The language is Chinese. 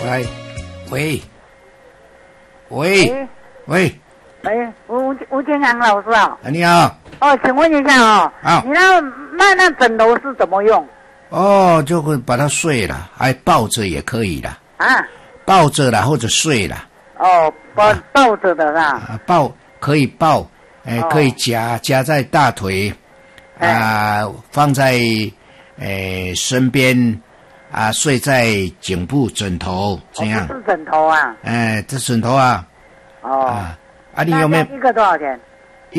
来，喂，喂，喂， 哎，吴建强老师啊， 你好。 哦，请问一下哦， 好， 你那枕头是怎么用？ 哦，就会把它睡了，还抱着也可以啦。 啊， 抱着啦，或者睡啦。 哦，抱着的啦。 抱可以抱，可以夹在大腿，放在身边，睡在颈部枕头这样。 不是枕头啊。 这枕头啊。 哦。 你有没有一个多少钱？